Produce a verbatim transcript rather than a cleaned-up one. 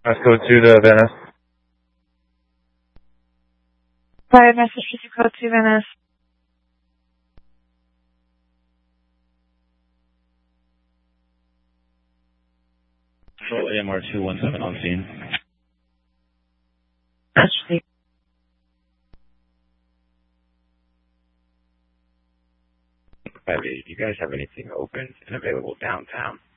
Let's go to the Venice. Five message to code to Venice. Control A M R two one seven on scene. Actually. Five eight. Do you guys have anything open and available downtown?